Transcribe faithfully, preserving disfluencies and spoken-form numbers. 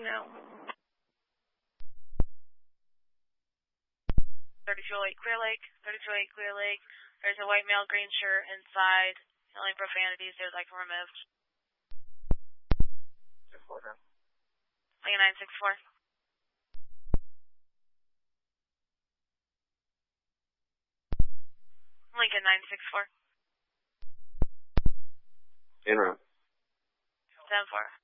Reporting now. thirty-two oh eight Clear Lake. thirty-two oh eight Clear Lake. There's a white male, green shirt inside. Yelling profanities. They'd like him removed. six four now. Lincoln nine six four. Lincoln nine six four. In room. seven four.